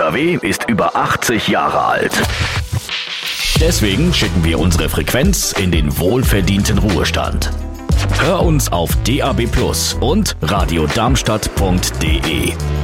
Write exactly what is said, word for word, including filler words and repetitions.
D A W ist über achtzig Jahre alt. Deswegen schicken wir unsere Frequenz in den wohlverdienten Ruhestand. Hör uns auf D A B Plus und radiodarmstadt punkt de.